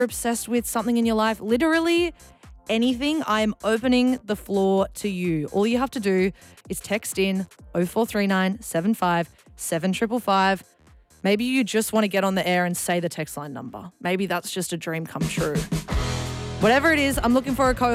obsessed with, something in your life, literally anything, I'm opening the floor to you. All you have to do is text in 0439 75 7555. Maybe you just want to get on the air and say the text line number. Maybe that's just a dream come true. Whatever it is, I'm looking for a co